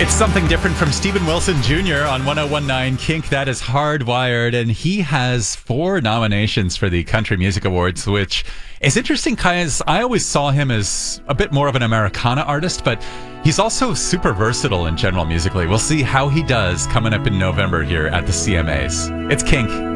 It's something different from Steven Wilson Jr. on 1019 Kink. That is Hardwired, and he has 4 nominations for the Country Music Awards, which is interesting because I always saw him as a bit more of an Americana artist, but he's also super versatile in general musically. We'll see how he does coming up in November here at the CMAs. It's Kink.